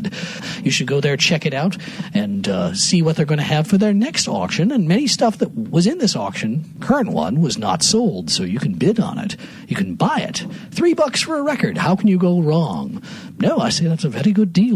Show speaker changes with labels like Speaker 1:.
Speaker 1: good. You should go there, check it out, and see what they're going to have for their next auction. And many stuff that was in this auction, current one, was not sold, so you can bid on it. You can buy it. $3 for a record. How can you go wrong? No, I say that's a very good deal.